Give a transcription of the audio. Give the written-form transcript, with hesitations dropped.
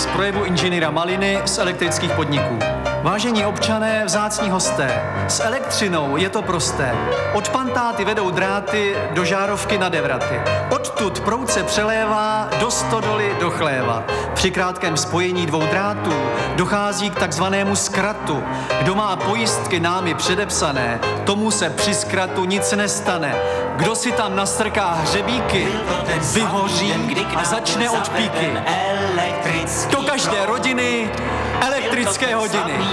z projevu inženýra Maliny z elektrických podniků. Vážení občané, vzácní hosté, s elektřinou je to prosté. Od pantáty vedou dráty do žárovky na devraty. Odtud proud se přelévá do stodoly do chléva. Při krátkém spojení dvou drátů dochází k takzvanému zkratu. Kdo má pojistky námi předepsané, tomu se při zkratu nic nestane. Kdo si tam nastrká hřebíky, vyhoří a začne od píky. Do každé rodiny elektrické hodiny.